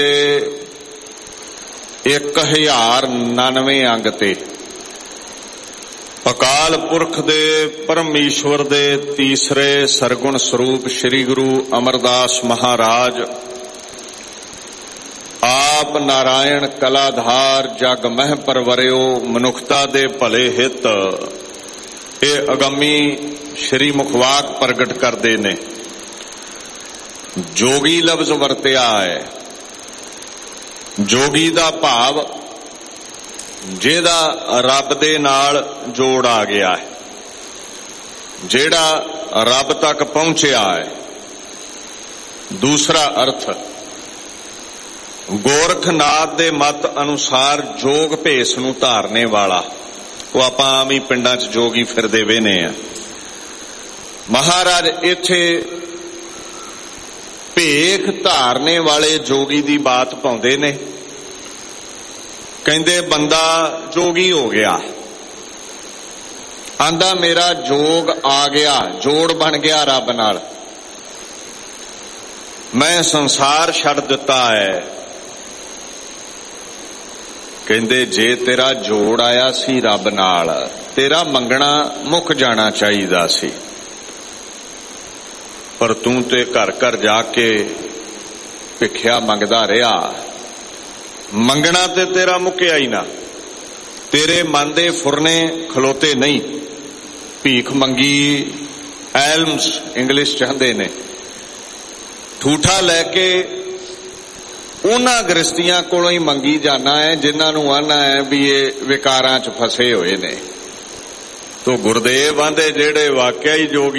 1099 ਅੰਗ ਤੇ ਅਕਾਲ ਪੁਰਖ ਦੇ ਪਰਮੇਸ਼ਵਰ ਦੇ ਤੀਸਰੇ ਸਰਗੁਣ ਸਰੂਪ ਸ੍ਰੀ ਗੁਰੂ ਅਮਰਦਾਸ ਮਹਾਰਾਜ ਆਪ ਨਾਰਾਇਣ ਕਲਾਧਾਰ ਜਗ ਮਹਿ ਪਰਵਰਿਓ ਮਨੁੱਖਤਾ ਦੇ ਭਲੇ ਹਿੱਤ ਇਹ ਅਗੰਮੀ ਸ਼੍ਰੀ ਮੁਖਵਾਕ ਪ੍ਰਗਟ ਕਰਦੇ ਨੇ। ਜੋਗੀ ਲਫ਼ਜ਼ ਵਰਤਿਆ ਹੈ। ਜੋਗੀ ਦਾ ਭਾਵ ਜਿਹਦਾ ਰੱਬ ਦੇ ਨਾਲ ਜੋੜ ਆ ਗਿਆ ਹੈ, ਜਿਹੜਾ ਰੱਬ ਤੱਕ ਪਹੁੰਚਿਆ ਹੈ। ਦੂਸਰਾ ਅਰਥ ਗੋਰਖਨਾਥ ਦੇ ਮਤ ਅਨੁਸਾਰ ਜੋਗ ਭੇਸ ਨੂੰ ਧਾਰਨੇ ਵਾਲਾ। ਉਹ ਆਪਾਂ ਆਮ ਹੀ ਪਿੰਡਾਂ 'ਚ ਜੋਗੀ ਫਿਰਦੇ ਵੇਨੇ ਆ। ਮਹਾਰਾਜ ਇੱਥੇ ਭੇਖ ਧਾਰਨੇ ਵਾਲੇ ਜੋਗੀ ਦੀ ਬਾਤ ਪਾਉਂਦੇ ਨੇ। ਕਹਿੰਦੇ ਬੰਦਾ ਜੋਗੀ ਹੋ ਗਿਆ, ਆਂਦਾ ਮੇਰਾ ਜੋਗ ਆ ਗਿਆ, ਜੋੜ ਬਣ ਗਿਆ ਰੱਬ ਨਾਲ, ਮੈਂ ਸੰਸਾਰ ਛੱਡ ਦਿੱਤਾ ਹੈ। ਕਹਿੰਦੇ ਜੇ ਤੇਰਾ ਜੋੜ ਆਇਆ ਸੀ ਰੱਬ ਨਾਲ, ਤੇਰਾ ਮੰਗਣਾ ਮੁੱਕ ਜਾਣਾ ਚਾਹੀਦਾ ਸੀ, ਪਰ ਤੂੰ ਤੇ ਘਰ ਘਰ ਜਾ ਕੇ ਭਿੱਖਿਆ ਮੰਗਦਾ ਰਿਹਾ। ਮੰਗਣਾ ਤੇ ਤੇਰਾ ਮੁੱਕਿਆ ਹੀ ਨਾ, ਤੇਰੇ ਮਨ ਦੇ ਫੁਰਨੇ ਖਲੋਤੇ ਨਹੀਂ। ਭੀਖ ਮੰਗੀ, ਐਲਮਸ ਇੰਗਲਿਸ਼ ਚਾਹੁੰਦੇ ਨੇ, ਠੂਠਾ ਲੈ ਕੇ ਉਹਨਾਂ ਗ੍ਰਸਤੀਆਂ ਕੋਲੋਂ ਹੀ ਮੰਗੀ ਜਾਣਾ ਹੈ ਜਿਨ੍ਹਾਂ ਨੂੰ ਆਨਾ ਹੈ ਵੀ ਇਹ ਵਿਕਾਰਾਂ 'ਚ ਫਸੇ ਹੋਏ ਨੇ। ਤੋ ਗੁਰਦੇਵ ਆਂਦੇ ਜਿਹੜੇ ਵਾਕਿਆ ਹੀ ਜੋਗੀ